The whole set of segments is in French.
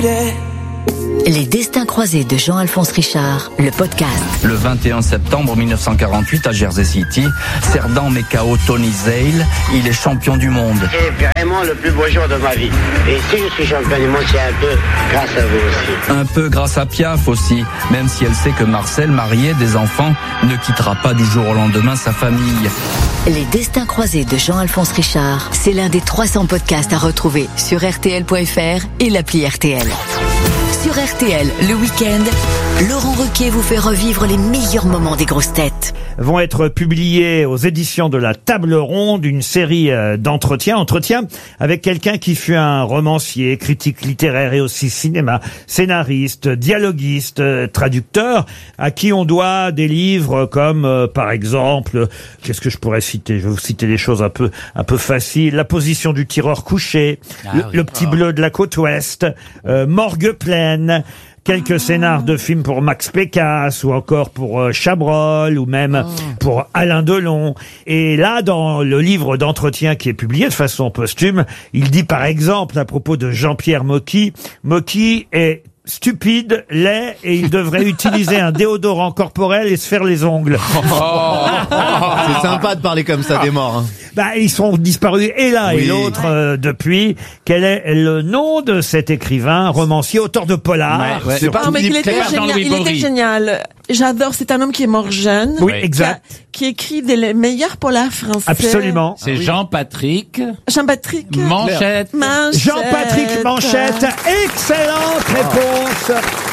filet. Les destins croisés de Jean-Alphonse Richard, le podcast. Le 21 septembre 1948 à Jersey City, Cerdan met KO Tony Zale, il est champion du monde. C'est vraiment le plus beau jour de ma vie. Et si je suis champion du monde, c'est un peu grâce à vous aussi. Un peu grâce à Piaf aussi, même si elle sait que Marcel, marié, des enfants, ne quittera pas du jour au lendemain sa famille. Les destins croisés de Jean-Alphonse Richard, c'est l'un des 300 podcasts à retrouver sur RTL.fr et l'appli RTL. Sur RTL, le week-end, Laurent Ruquier vous fait revivre les meilleurs moments des grosses têtes. Vont être publiés aux éditions de la Table Ronde une série d'entretiens avec quelqu'un qui fut un romancier, critique littéraire et aussi cinéma, scénariste, dialoguiste, traducteur, à qui on doit des livres comme par exemple, qu'est-ce que je pourrais citer? Je vais vous citer des choses un peu faciles. La position du tireur couché, le petit bleu de la côte ouest, Morgue pleine. Quelques scénars de films pour Max Pécasse ou encore pour Chabrol ou même pour Alain Delon. Et là, dans le livre d'entretien qui est publié de façon posthume, il dit par exemple à propos de Jean-Pierre Mocky, Mocky est stupide, laid et il devrait utiliser un déodorant corporel et se faire les ongles. C'est sympa de parler comme ça des morts. Hein. Bah, ils sont disparus et l'un et l'autre depuis. Quel est le nom de cet écrivain, romancier, auteur de polar? C'est pas mais il était génial. J'adore. C'est un homme qui est mort jeune. Oui, exact. Qui écrit des meilleurs polars français. Absolument. C'est Jean-Patrick Manchette. Jean-Patrick Manchette. Excellente réponse.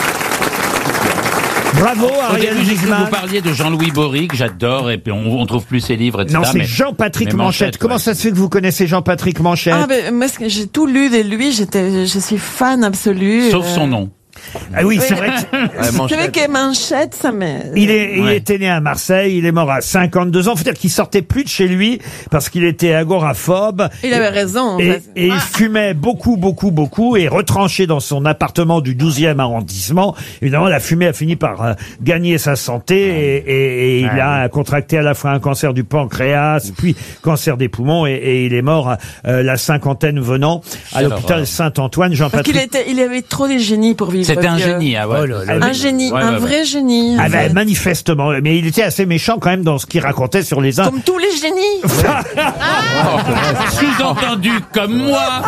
Bravo, Ariel Wiesmann. Vous parliez de Jean-Louis Bory, que j'adore, et puis on trouve plus ses livres, etc. Non, c'est Jean-Patrick Manchette. Comment ça se fait que vous connaissez Jean-Patrick Manchette? Ah, ben, moi, j'ai tout lu de lui, je suis fan absolu. Sauf son nom. Ah oui, c'est vrai que... C'est vrai que Manchette, ça m'est... Il était né à Marseille, il est mort à 52 ans. Faut dire qu'il sortait plus de chez lui parce qu'il était agoraphobe. Il avait raison. Et il fumait beaucoup et retranché dans son appartement du 12e arrondissement. Évidemment, la fumée a fini par gagner sa santé et il a contracté à la fois un cancer du pancréas, puis cancer des poumons et il est mort la cinquantaine venant à l'hôpital Saint-Antoine. Jean-Patrick. Parce qu'il avait trop de génie pour vivre. C'était un génie, un génie, un vrai génie. Ah ben, manifestement, mais il était assez méchant quand même dans ce qu'il racontait sur les uns. Comme tous les génies. Sous-entendu comme moi.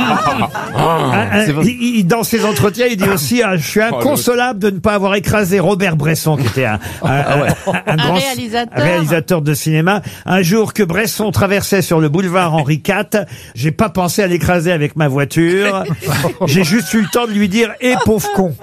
Dans ses entretiens, il dit aussi je suis inconsolable de ne pas avoir écrasé Robert Bresson, qui était un grand réalisateur de cinéma. Un jour que Bresson traversait sur le boulevard Henri IV, j'ai pas pensé à l'écraser avec ma voiture. J'ai juste eu le temps de lui dire pauvre con.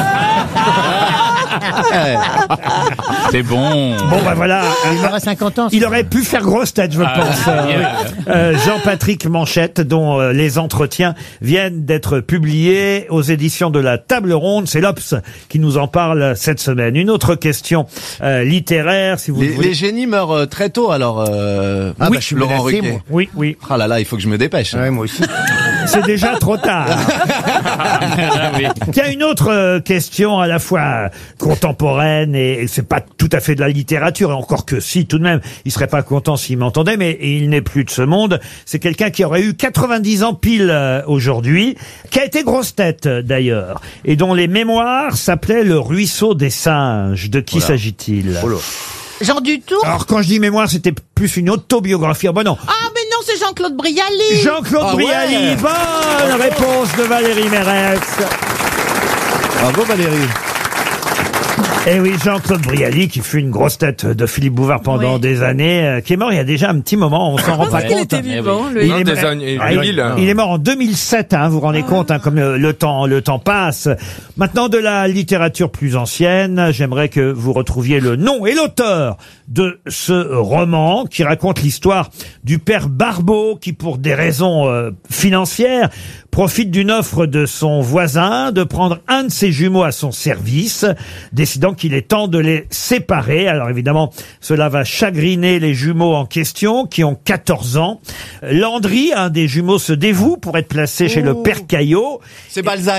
C'est bon. Bon, bah voilà. Il aura 50 ans. Il aurait pu faire grosse tête, je pense. Jean-Patrick Manchette, dont les entretiens viennent d'être publiés aux éditions de la Table Ronde. C'est l'Obs qui nous en parle cette semaine. Une autre question littéraire, si vous voulez. Les génies meurent très tôt, alors. Oui, je suis Laurent Ruquier. Oui. Ah là là, il faut que je me dépêche. Ouais, moi aussi. C'est déjà trop tard. Il y a une autre question à la fois contemporaine et c'est pas tout à fait de la littérature, encore que si, tout de même, il serait pas content s'il m'entendait, mais il n'est plus de ce monde. C'est quelqu'un qui aurait eu 90 ans pile aujourd'hui, qui a été grosse tête d'ailleurs, et dont les mémoires s'appelaient Le Ruisseau des Singes. De qui s'agit-il? Jean Dutour. Alors quand je dis mémoire, c'était plus une autobiographie. Ah, bah non. Ah, mais non, c'est Jean-Claude Brialy. Jean-Claude Brialy, bonne réponse de Valérie Mérès. Bravo Valérie. Eh oui, Jean-Claude Brialy, qui fut une grosse tête de Philippe Bouvard pendant des années, qui est mort il y a déjà un petit moment, on s'en rend pas compte. Il était vivant, lui. Il est mort en 2007, vous vous rendez compte, comme le temps passe. Maintenant, de la littérature plus ancienne, j'aimerais que vous retrouviez le nom et l'auteur de ce roman qui raconte l'histoire du père Barbeau qui, pour des raisons financières, profite d'une offre de son voisin de prendre un de ses jumeaux à son service, décidant qu'il est temps de les séparer. Alors évidemment, cela va chagriner les jumeaux en question, qui ont 14 ans. Landry, un des jumeaux, se dévoue pour être placé chez le père Caillot. C'est Balzac.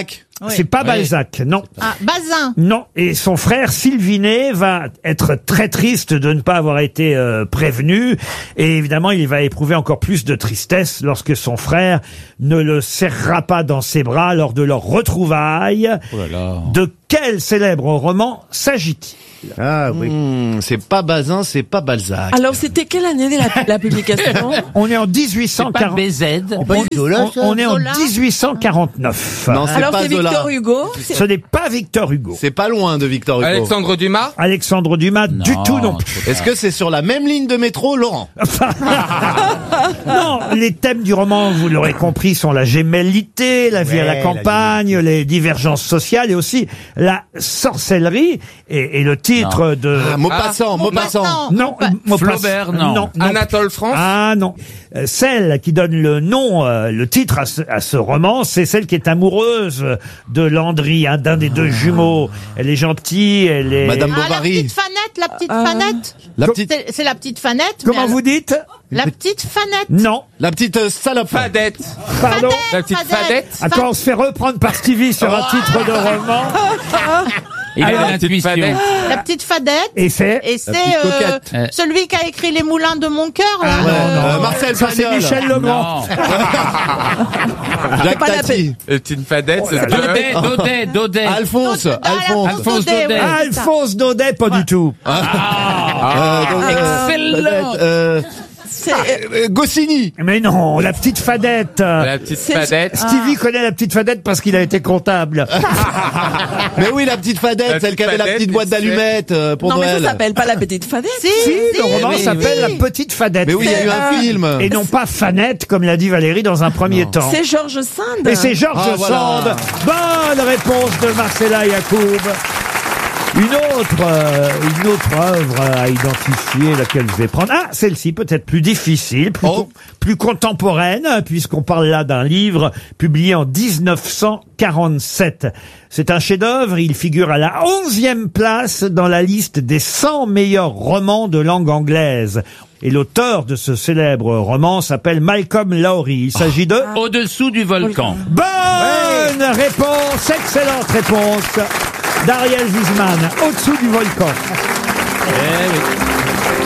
c'est pas Balzac, non. Ah, Bazin. Non, et son frère Sylvinet va être très triste de ne pas avoir été prévenu, et évidemment il va éprouver encore plus de tristesse lorsque son frère ne le serrera pas dans ses bras lors de leur retrouvailles. Oh là là. De quel célèbre roman s'agit-il? Ah oui. C'est pas Bazin, c'est pas Balzac. Alors, c'était quelle année la publication? On est en C'est pas 1840. BZ. On est en Zola 1849. Non, c'est Alors, pas c'est Zola. Victor Hugo. Ce n'est pas Victor Hugo. C'est pas loin de Victor Hugo. Alexandre Dumas. Alexandre Dumas, du tout non plus. Est-ce que c'est sur la même ligne de métro, Laurent? Non, les thèmes du roman, vous l'aurez compris, sont la gémellité, la vie à la campagne, les divergences sociales et aussi la sorcellerie. Et le titre de... Ah, Maupassant, Maupassant. Non, Flaubert, non. Anatole France. Ah non. Celle qui donne le nom, le titre à ce roman, c'est celle qui est amoureuse de Landry, d'un des deux jumeaux. Elle est gentille, elle est... Madame Ah, la Bovary. petite Fanette, la petite Fanette. La petite, C'est la petite Fanette. Comment mais vous dites? La petite Fanette. Non. la petite salope. Fadette. Pardon. La petite Fadette. Attends, on se fait reprendre par Stevie sur un titre de roman. Il Alors, a l'intuition. Fadette. La petite Fadette. Et c'est... Et c'est petite coquette. celui qui a écrit Les Moulins de mon cœur. Là. Marcel Ça, c'est Pagnol. Michel Legrand. Non. Jacques pas la Tati. La petite Fadette. Daudet. Alphonse. Alphonse Daudet. Alphonse Daudet, pas du tout. Excellent. Goscinny. Mais non, la petite Fadette. La petite Fadette. Stevie connaît la petite Fadette parce qu'il a été comptable. Mais oui, la petite Fadette, La celle petite qui avait la Fadette, petite boîte tu sais. d'allumettes pour Non, mais Noël. ça s'appelle pas la petite Fadette. Si, Le roman s'appelle La Petite Fadette. Mais oui, il y a eu un film. Et non pas Fanette, comme l'a dit Valérie dans un premier temps. C'est Georges Sand. Et c'est Georges Ah, voilà. Sand. Bonne réponse de Marcella Yacoub. Une autre œuvre à identifier, laquelle je vais prendre. Ah, celle-ci, peut-être plus difficile, plus contemporaine, puisqu'on parle là d'un livre publié en 1947. C'est un chef-d'œuvre, il figure à la 11e place dans la liste des 100 meilleurs romans de langue anglaise. Et l'auteur de ce célèbre roman s'appelle Malcolm Lowry. Il s'agit de... Au-dessous du volcan. Bonne réponse, excellente réponse d'Ariel Wiesman, Au-dessous du volcan. Eh oui.